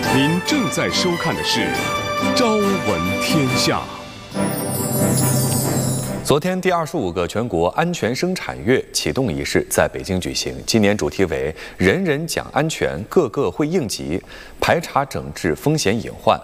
您正在收看的是《朝闻天下》。 昨天，第25个全国安全生产月启动仪式在北京举行。今年主题为“人人讲安全，个个会应急”，排查整治风险隐患。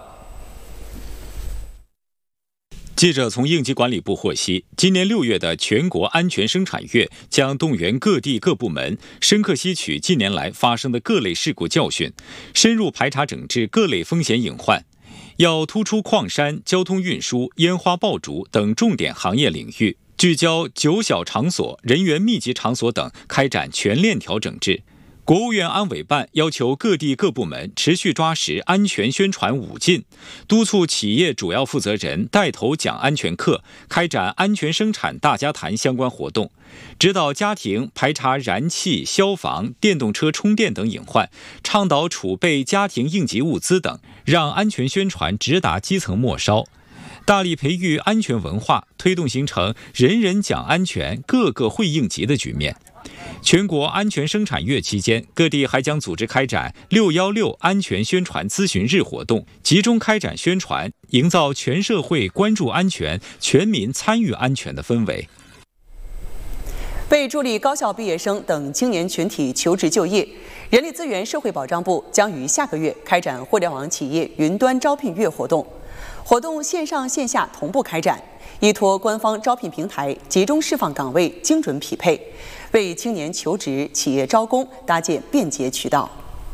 记者从应急管理部获悉，今年6月的全国安全生产月将动员各地各部门，深刻吸取近年来发生的各类事故教训，深入排查整治各类风险隐患。要突出矿山、交通运输、烟花爆竹等重点行业领域，聚焦9小场所、人员密集场所等，开展全链条整治。国务院安委办要求各地各部门持续抓实安全宣传5禁，督促企业主要负责人带头讲安全课，开展安全生产大家谈相关活动，指导家庭排查燃气、消防、电动车充电等隐患，倡导储备家庭应急物资等，让安全宣传直达基层末梢。大力培育安全文化，推动形成人人讲安全，个个会应急的局面。全国安全生产月期间，各地还将组织开展616安全宣传咨询日活动，集中开展宣传，营造全社会关注安全、全民参与安全的氛围。 为助力高校毕业生等青年群体求职就业，人力资源社会保障部将于下个月开展互联网企业云端招聘月活动，活动线上线下同步开展，依托官方招聘平台，集中释放岗位，精准匹配，为青年求职、企业招工搭建便捷渠道。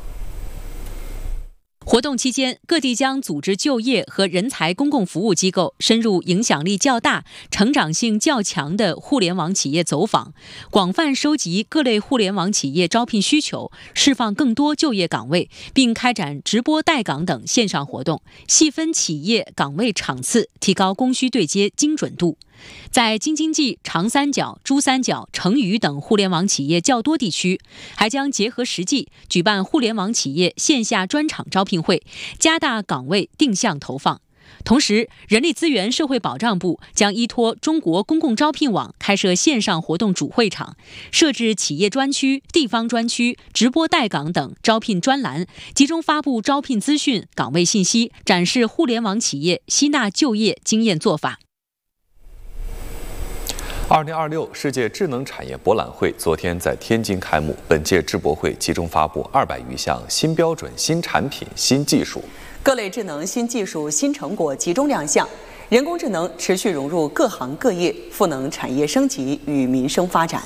活动期间，各地将组织就业和人才公共服务机构深入影响力较大、成长性较强的互联网企业走访，广泛收集各类互联网企业招聘需求，释放更多就业岗位，并开展直播带岗等线上活动，细分企业岗位场次，提高供需对接精准度。在京津冀、长三角、珠三角、成渝等互联网企业较多地区，还将结合实际举办互联网企业线下专场招聘会，加大岗位定向投放。同时，人力资源社会保障部将依托中国公共招聘网开设线上活动主会场，设置企业专区、地方专区、直播带岗等招聘专栏，集中发布招聘资讯、岗位信息，展示互联网企业吸纳就业经验做法。 2026世界智能产业博览会昨天在天津开幕。本届智博会集中发布200余项新标准、新产品、新技术， 各类智能新技术、新成果集中亮相，人工智能持续融入各行各业，赋能产业升级与民生发展。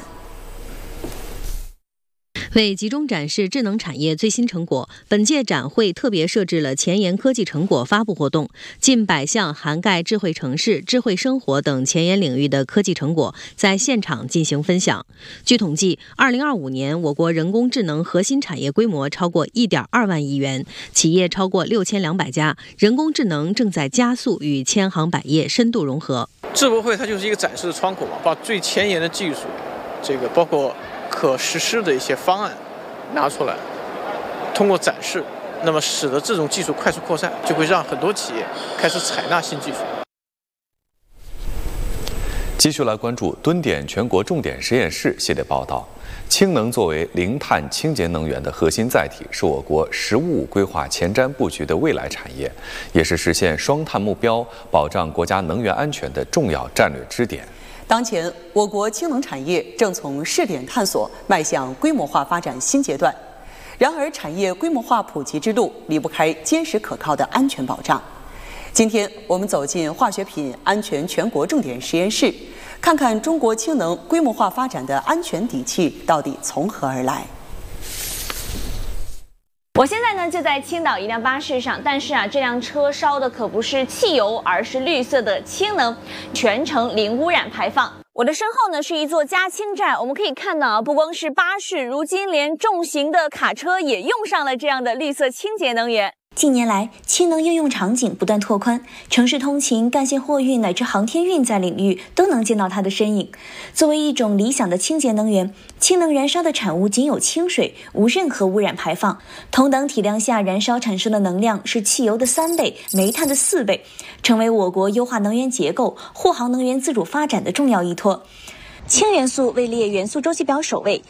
为集中展示智能产业最新成果，本届展会特别设置了前沿科技成果发布活动，近100项涵盖智慧城市、智慧生活等前沿领域的科技成果在现场进行分享。据统计，2025年我国人工智能核心产业规模超过1.2万亿元，企业超过6200家，人工智能正在加速与千行百业深度融合。 智博会它就是一个展示的窗口嘛，把最前沿的技术，包括可实施的一些方案拿出来，通过展示，那么使得这种技术快速扩散，就会让很多企业开始采纳新技术。 继续来关注蹲点全国重点实验室系列报道。氢能作为零碳清洁能源的核心载体，是我国“十五五”规划前瞻布局的未来产业，也是实现双碳目标、保障国家能源安全的重要战略支点。 当前，我国氢能产业正从试点探索迈向规模化发展新阶段。然而，产业规模化普及之路离不开坚实可靠的安全保障。今天，我们走进化学品安全全国重点实验室，看看中国氢能规模化发展的安全底气到底从何而来。 我现在呢就在青岛一辆巴士上，但是这辆车烧的可不是汽油，而是绿色的氢能，全程零污染排放。我的身后呢是一座加氢站，我们可以看到不光是巴士，如今连重型的卡车也用上了这样的绿色清洁能源。 近年来，氢能应用场景不断拓宽，城市通勤、干线货运乃至航天运载领域都能见到它的身影。作为一种理想的清洁能源，氢能燃烧的产物仅有清水，无任何污染排放。同等体量下燃烧产生的能量是汽油的3倍、煤炭的4倍，成为我国优化能源结构、护航能源自主发展的重要依托。氢元素位列元素周期表首位，